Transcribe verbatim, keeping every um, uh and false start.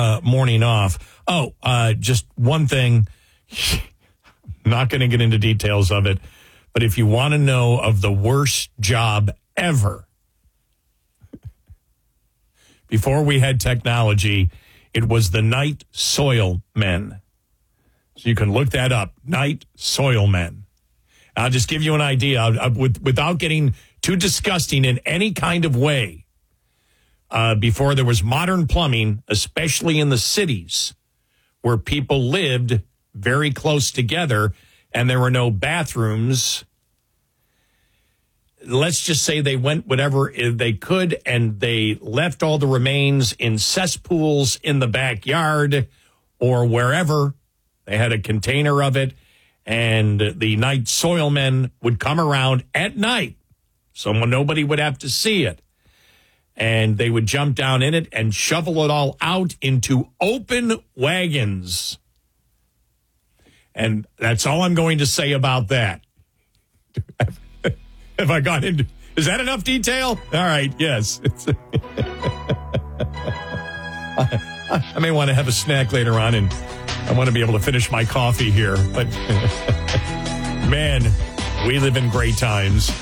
uh, morning off. Oh, uh, just one thing. Not going to get into details of it, but if you want to know of the worst job ever, before we had technology, it was the night soil men. So you can look that up, night soil men. I'll just give you an idea uh, with, without getting too disgusting in any kind of way. Uh, before there was modern plumbing, especially in the cities where people lived very close together and there were no bathrooms, let's just say they went whatever they could and they left all the remains in cesspools in the backyard or wherever. They had a container of it, and the night soil men would come around at night. Someone, nobody would have to see it. And they would jump down in it and shovel it all out into open wagons. And that's all I'm going to say about that. Have I gone into... Is that enough detail? All right, yes. I, I may want to have a snack later on, and I want to be able to finish my coffee here. But, man, we live in great times.